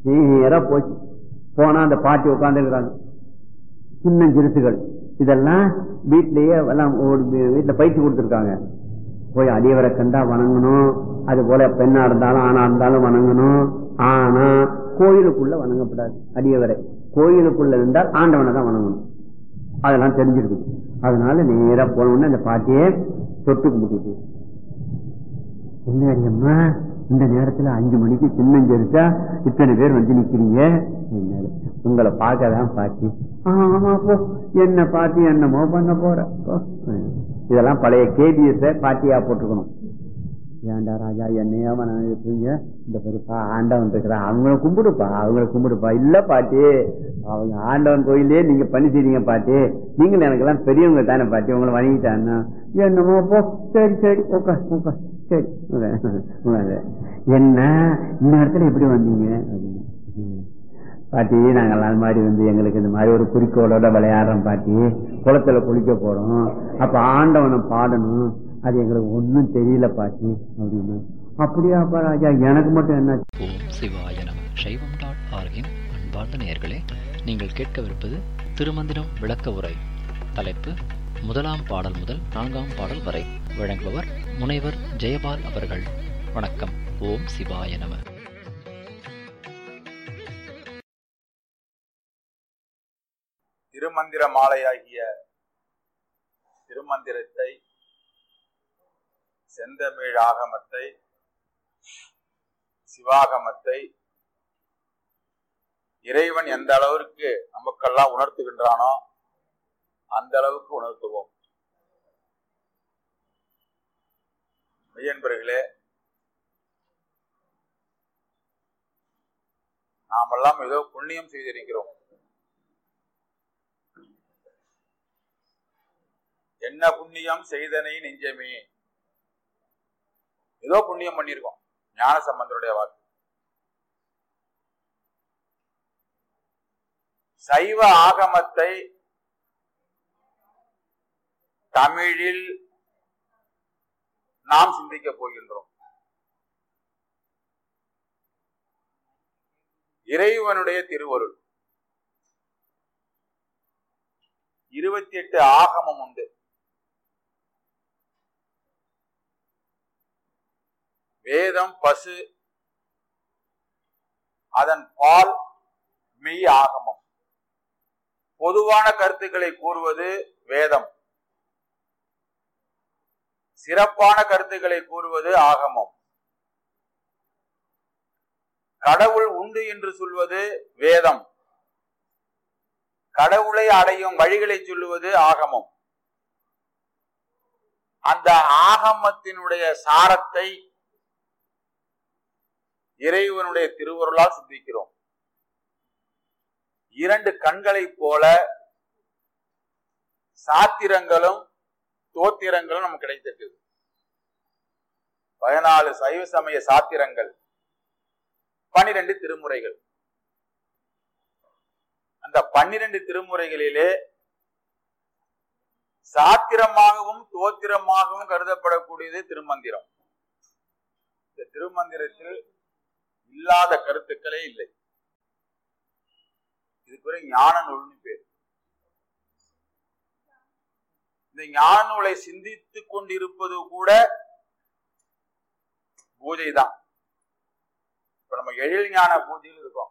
நேரா போச்சு. போனா அந்த பாட்டி உட்கார்ந்து இருக்கிறாங்க, சின்ன சிறுசுகள். இதெல்லாம் வீட்லயே எல்லாம் வீட்டுல பயிற்சி கொடுத்துருக்காங்க. போய் அடியவரை கண்டா வணங்கணும், அது போல பெண்ணா இருந்தாலும் ஆணா இருந்தாலும் வணங்கணும். ஆனா கோயிலுக்குள்ள வணங்கப்படாது. அடியவரை கோயிலுக்குள்ள இருந்தால் ஆண்டவனை தான் வணங்கணும். அதெல்லாம் தெரிஞ்சிருக்கு. அதனால நேரா போனோம்னா அந்த பாட்டியே தொட்டு கும்பிட்டு, என்ன அடியம்மா இந்த நேரத்துல 5 மணிக்கு சின்னஞ்சரிச்சா இத்தனை பேர் வந்து நிக்கிறீங்க, உங்களை பார்க்கதான் பாட்டி. ஆமா போ, என்ன பாட்டி என்னமோ பண்ண போற. இதெல்லாம் பழைய கேபிஎஸ் பாட்டியா போட்டுக்கணும். ஏண்டா ராஜா என்னையா இருக்கீங்க, இந்த பெருப்பா ஆண்டவன் இருக்கிறா, அவங்கள கும்பிடுப்பா, அவங்கள கும்பிடுப்பா. இல்ல பாட்டி, அவங்க ஆண்டவன் கோயிலே நீங்க பண்ணி செய்றீங்க பாட்டி, நீங்களும் எனக்கு எல்லாம் பெரியவங்க தானே பாட்டி, உங்களை வணங்கிட்டான்னா என்னமோ போ. சரி சரி உட்கார் உட்கார், சரி என்ன இந்த இடத்துல எப்படி வந்தீங்க அப்படின்னு. பாட்டி நாங்கள் அது மாதிரி வந்து எங்களுக்கு இந்த மாதிரி ஒரு குறிக்கோளோட விளையாடுறோம் பாட்டி, குளத்துல குளிக்க போறோம், அப்ப ஆண்டவனை பாடணும், அது எங்களுக்கு ஒன்னும் தெரியல பாட்டி அப்படின்னு. அப்படியாப்பா ராஜா, எனக்கு மட்டும் என்ன. ஓம் சிவாய நம. சைவம்.org அன்பார்ந்த நேயர்களே, நீங்கள் கேட்கவிருப்பது திருமந்திரம் விளக்க உரை. தலைப்பு முதலாம் பாடல் முதல் 4ஆம் பாடல் வரை. வழங்குபவர் முனைவர் ஜெயபால் அவர்கள். வணக்கம். ஓம் சிவாய நம. திருமந்திர மாலையாகிய திருமந்திரத்தை, செந்தமிழ் ஆகமத்தை, சிவாகமத்தை இறைவன் எந்த அளவிற்கு நமக்கெல்லாம் உணர்த்துகின்றானோ அந்த அளவுக்கு உணர்த்துவோம். மெய்யன்பர்களே, நாமெல்லாம் ஏதோ புண்ணியம் செய்திருக்கிறோம். என்ன புண்ணியம் செய்தனை நெஞ்சமே, ஏதோ புண்ணியம் பண்ணியிருக்கோம். ஞான சம்பந்தருடைய வாக்கு. சைவ ஆகமத்தை தமிழில் நாம் சிந்திக்க போகின்றோம். இறைவனுடைய திருவருள் 28 ஆகமம் உண்டு. வேதம் பசு, அதன் பால் மெய் ஆகமம். பொதுவான கருத்துக்களை கூறுவது வேதம், சிறப்பான கருத்துக்களை கூறுவது ஆகமம். கடவுள் உண்டு என்று சொல்வது வேதம், கடவுளை அடையும் வழிகளை சொல்லுவது ஆகமம். அந்த ஆகமத்தினுடைய சாரத்தை இறைவனுடைய திருவருளால் சிந்திக்கிறோம். 2 கண்களைப் போல சாத்திரங்களும் தோத்திரங்களும் நமக்கு கிடைத்திருக்கிறது. 14 சைவ சமய சாத்திரங்கள், 12 திருமுறைகள். அந்த 12 திருமுறைகளிலே சாத்திரமாகவும் தோத்திரமாகவும் கருதப்படக்கூடியது திருமந்திரம். இந்த திருமந்திரத்தில் இல்லாத கருத்துக்களே இல்லை. இதுக்கு ஞான நூல்னு பேர். இந்த ஞான நூலை சிந்தித்துக் கொண்டிருப்பது கூட பூஜை தான். இப்ப நம்ம எழில் ஞான பூஜையில் இருக்கோம்.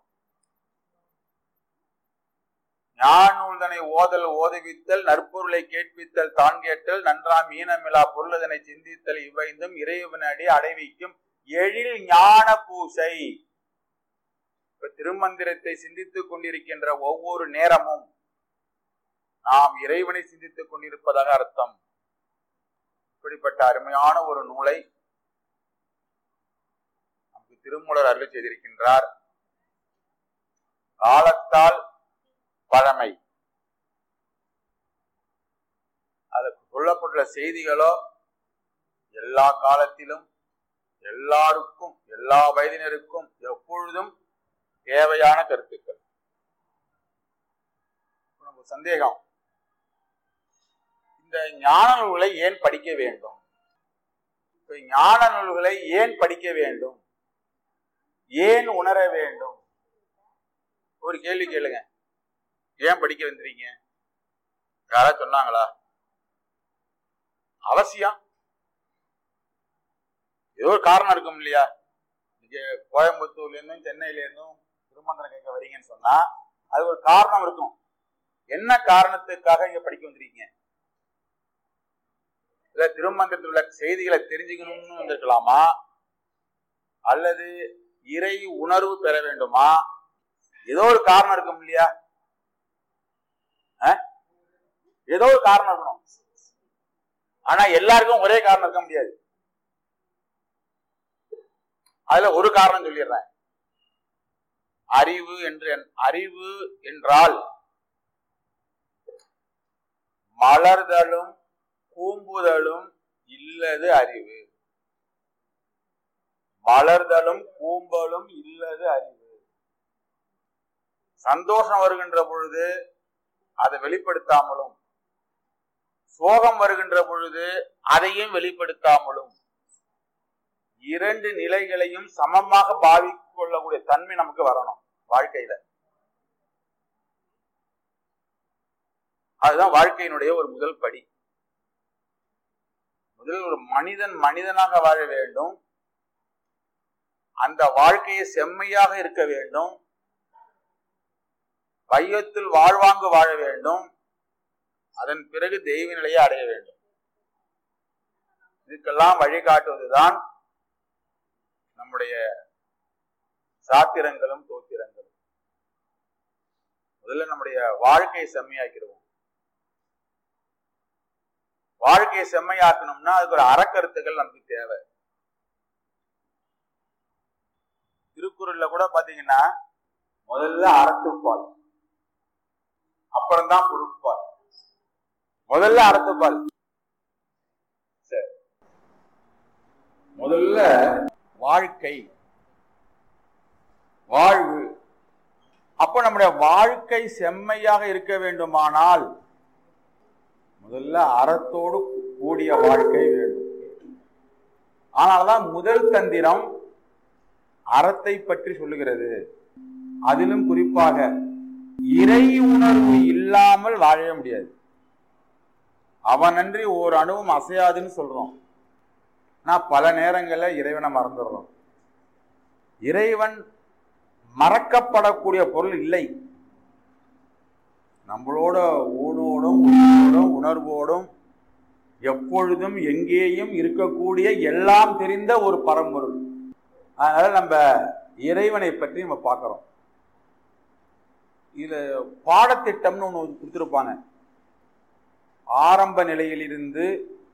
ஞான நூல்தனை ஓதல் ஓதுவித்தல், நற்பொருளை கேட்பித்தல், தான் கேட்டல், நன்றாம் ஈனமிலா பொருளதனை சிந்தித்தல், இவைந்தும் இறைவனடி அடைவிக்கும் எழில் ஞான பூசை. இப்ப திருமந்திரத்தை சிந்தித்துக் கொண்டிருக்கின்ற ஒவ்வொரு நேரமும் நாம் இறைவனை சிந்தித்துக் கொண்டிருப்பதாக அர்த்தம். இப்படிப்பட்ட அருமையான ஒரு நூலை நமக்கு திருமூலர் அருளி செய்திருக்கின்றார். காலத்தால் பழமை, அதற்கு சொல்லப்பட்டுள்ள செய்திகளோ எல்லா காலத்திலும் எல்லாருக்கும், எல்லா வயதினருக்கும் எப்பொழுதும் தேவையான கருத்துக்கள். நமக்கு சந்தேகம், இந்த ஞான நூல்களை ஏன் படிக்க வேண்டும்? ஞான நூல்களை ஏன் படிக்க வேண்டும்? ஏன் உணர வேண்டும்? ஒரு கேள்வி கேளுங்க, ஏன் படிக்க வந்துறீங்க? யாராவது சொன்னாங்களா? அவசியம் ஏதோ ஒரு காரணம் இருக்கும் இல்லையா? நீங்க கோயம்புத்தூர்ல இருந்தும் சென்னையில இருந்தும் திருமந்திரம் கேட்க வரீங்கன்னு சொன்னா அது ஒரு காரணம் இருக்கும். என்ன காரணத்துக்காக இங்க படிக்க வந்திருக்கீங்க? இல்ல திருமந்திரத்தில் உள்ள செய்திகளை தெரிஞ்சுக்கணும்னு வந்திருக்கலாமா, அல்லது இறை உணர்வு பெற வேண்டுமா? ஏதோ ஒரு காரணம் இருக்கும் இல்லையா? ஏதோ ஒரு காரணம் இருக்கணும். ஆனா எல்லாருக்கும் ஒரே காரணம் இருக்க முடியாது. அதுல ஒரு காரணம் சொல்லிடுறேன். அறிவு என்றால் மலர்தலும் கூம்புதலும் இல்லது அறிவு. மலர்தலும் கூம்பலும் இல்லது அறிவு. சந்தோஷம் வருகின்ற பொழுது அதை வெளிப்படுத்தாமலும், சோகம் வருகின்ற பொழுது அதையும் வெளிப்படுத்தாமலும், இரண்டு நிலைகளையும் சமமாக பாவித்துக் கொள்ளக்கூடிய தன்மை நமக்கு வரணும் வாழ்க்கையில. அதுதான் வாழ்க்கையினுடைய ஒரு முதல் படி. முதலில் ஒரு மனிதன் மனிதனாக வாழ வேண்டும். அந்த வாழ்க்கையை செம்மையாக இருக்க வேண்டும். வையத்தில் வாழ்வாங்கு வாழ வேண்டும். அதன் பிறகு தெய்வ நிலையை அடைய வேண்டும். இதுக்கெல்லாம் வழிகாட்டுவதுதான் நம்முடைய சாத்திரங்களும் தோத்திரங்களும். முதல்ல நம்முடைய வாழ்க்கையை செம்மையாக்கிடுவோம். வாழ்க்கையை செம்மையாக்கணும்னா அதுக்கு ஒரு அறக்கருத்துக்கள் நமக்கு தேவை. திருக்குறள்ல கூட பாத்தீங்கன்னா முதல்ல அறத்துப்பால், அப்புறம்தான் பொருட்பால். முதல்ல அறத்துப்பால். சரி, முதல்ல வாழ்க்கை, வாழ்வு. அப்ப நம்முடைய வாழ்க்கை செம்மையாக இருக்க வேண்டுமானால் முதல்ல அறத்தோடு கூடிய வாழ்க்கை வேண்டும். ஆனால்தான் முதல் தந்திரம் அறத்தை பற்றி சொல்லுகிறது. அதிலும் குறிப்பாக இறை உணர்வு இல்லாமல் வாழ முடியாது. அவனன்றி ஓர் அணுவும் அசையாதுன்னு சொல்றோம். நான் பல நேரங்கள்ல இறைவனை மறந்துடுறோம். இறைவன் மறக்கப்படக்கூடிய பொருள் இல்லை. நம்மளோட ஊனோடும் உணர்வோடும் எப்பொழுதும் எங்கேயும் இருக்கக்கூடிய எல்லாம் தெரிந்த ஒரு பரம்பொருள். அதனால நம்ம இறைவனை பற்றி நம்ம பார்க்கிறோம். இதுல பாடத்திட்டம்னு ஒன்று கொடுத்திருப்பாங்க. ஆரம்ப நிலையிலிருந்து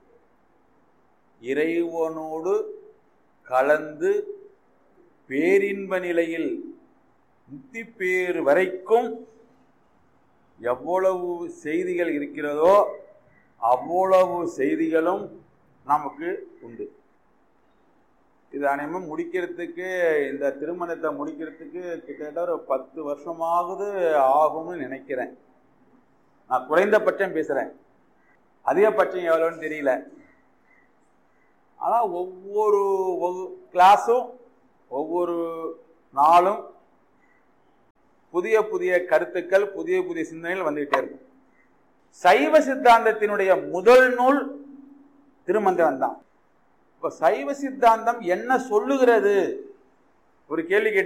இறைவனோடு கலந்து பேரின்ப நிலையில் முக்தி பேறு வரைக்கும் எவ்வளவு செய்திகள் இருக்கிறதோ அவ்வளவு செய்திகளும் நமக்கு உண்டு. இது அனைவரும் முடிக்கிறதுக்கு, இந்த திருமணத்தை முடிக்கிறதுக்கு கிட்டத்தட்ட ஒரு 10 வருஷமாவது ஆகும்னு நினைக்கிறேன். நான் குறைந்தபட்சம் பேசுறேன், அதிகபட்சம் எவ்வளோன்னு தெரியல. ஆனால் ஒவ்வொரு கிளாஸும் ஒவ்வொரு நாளும் புதிய புதிய கருத்துக்கள், புதிய புதிய சிந்தனைகள் வந்துகிட்டே இருக்கும். சைவ சித்தாந்தத்தினுடைய முதல் நூல் திருமந்திரம் தான். இப்ப சைவ சித்தாந்தம் என்ன சொல்லுகிறது? ஒரு கேள்வி கேட்டு